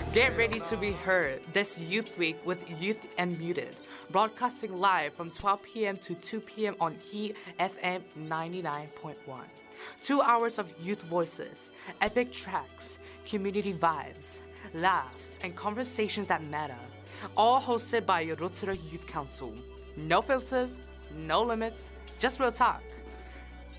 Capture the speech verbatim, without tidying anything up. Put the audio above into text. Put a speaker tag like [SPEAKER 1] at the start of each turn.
[SPEAKER 1] Get ready to be heard this Youth Week with Youth Unmuted, broadcasting live from twelve p.m. to two p.m. on Heat F M ninety-nine point one. Two hours of youth voices, epic tracks, community vibes, laughs, and conversations that matter. All hosted by Yorotsudo Youth Council. No filters, no limits, just real talk.